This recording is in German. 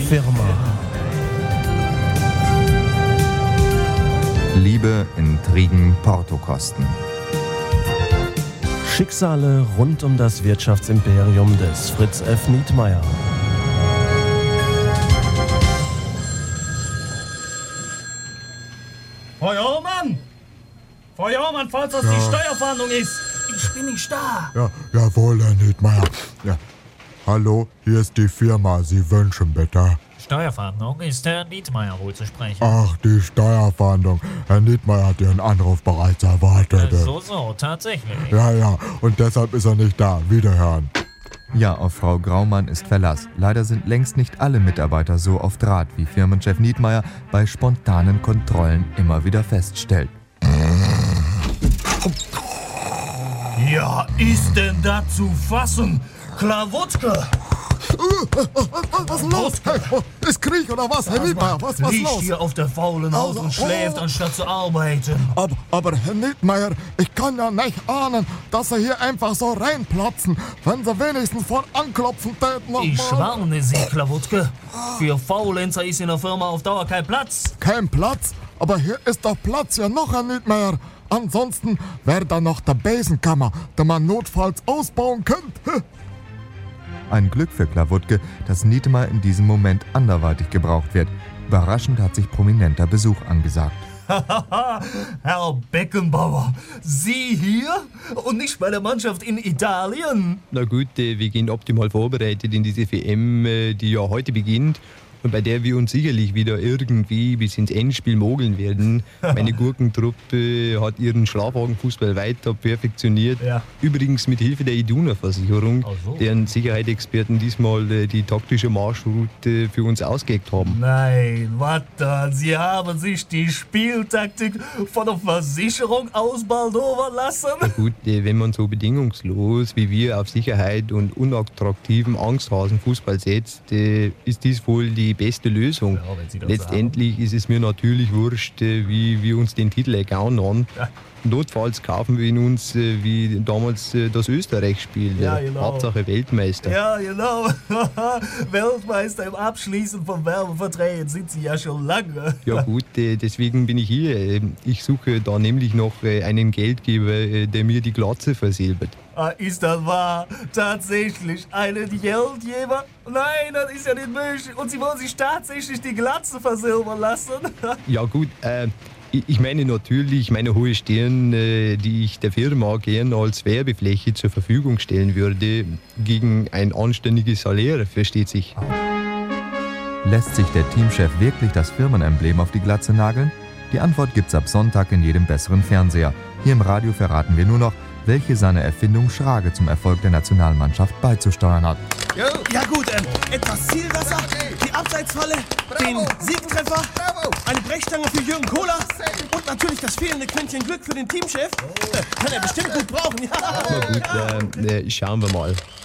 Firma. Liebe, Intrigen, Portokosten. Schicksale rund um das Wirtschaftsimperium des Fritz F. Nietmeyer. Feuermann, falls das die Steuerfahndung ist. Ich bin nicht da. Ja, jawohl, Herr Nietmeyer. Ja. Hallo, hier ist die Firma. Sie wünschen bitte. Steuerfahndung, ist Herr Nietmeyer wohl zu sprechen? Ach, die Steuerfahndung. Herr Nietmeyer hat Ihren Anruf bereits erwartet. So, tatsächlich. Ja, und deshalb ist er nicht da. Wiederhören. Ja, auf Frau Graumann ist Verlass. Leider sind längst nicht alle Mitarbeiter so auf Draht, wie Firmenchef Nietmeyer bei spontanen Kontrollen immer wieder feststellt. Ja, ist denn da zu fassen? Klawutke! Was ist los? Hey, ist Krieg oder was, Herr Nietmeyer? Was ist Liegt los? hier auf der faulen Haut und schläft, anstatt zu arbeiten. Aber Herr Nietmeyer, ich kann ja nicht ahnen, dass Sie hier einfach so reinplatzen. Wenn Sie wenigstens von anklopfen täten. Ich warne Sie, Klawutke. Für Faulenzer ist in der Firma auf Dauer kein Platz. Kein Platz? Aber hier ist doch Platz ja noch, Herr Nietmeyer. Ansonsten wäre da noch der Besenkammer, den man notfalls ausbauen könnte. Ein Glück für Klawutke, dass Nietmeyer in diesem Moment anderweitig gebraucht wird. Überraschend hat sich prominenter Besuch angesagt. Herr Beckenbauer, Sie hier und nicht bei der Mannschaft in Italien? Na gut, wir gehen optimal vorbereitet in diese WM, die ja heute beginnt. Und bei der wir uns sicherlich wieder irgendwie bis ins Endspiel mogeln werden. Meine Gurkentruppe hat ihren Schlafwagenfußball weiter perfektioniert. Ja. Übrigens mit Hilfe der Iduna-Versicherung, deren Sicherheitsexperten diesmal die taktische Marschroute für uns ausgeheckt haben. Nein, warte, Sie haben sich die Spieltaktik von der Versicherung ausbaldowern lassen? Na gut, wenn man so bedingungslos wie wir auf Sicherheit und unattraktiven Angsthasenfußball setzt, ist dies wohl die beste Lösung. Ja, letztendlich ist es mir natürlich wurscht, wie wir uns den Titel ergauen haben. Ja. Notfalls kaufen wir ihn uns wie damals das Österreich-Spiel. Ja, genau. Hauptsache Weltmeister. Ja, genau. Weltmeister im Abschließen von Werbeverträgen sind Sie ja schon lange. Ja gut, deswegen bin ich hier. Ich suche da nämlich noch einen Geldgeber, der mir die Glatze versilbert. Ist das wahr? Tatsächlich einen Geldgeber? Nein, das ist ja nicht möglich. Und Sie wollen sich tatsächlich die Glatze versilbern lassen? Ja gut, ich meine natürlich meine hohe Stirn, die ich der Firma gern als Werbefläche zur Verfügung stellen würde, gegen ein anständiges Salär, versteht sich. Lässt sich der Teamchef wirklich das Firmenemblem auf die Glatze nageln? Die Antwort gibt's ab Sonntag in jedem besseren Fernseher. Hier im Radio verraten wir nur noch, welche seine Erfindung Schrage zum Erfolg der Nationalmannschaft beizusteuern hat. Ja gut, etwas Zielwasser, die Abseitsfalle, den Siegtreffer, eine Brechstange für Jürgen Kohler und natürlich das fehlende Quäntchen Glück für den Teamchef. Kann er bestimmt gut brauchen, ja. Na gut, schauen wir mal.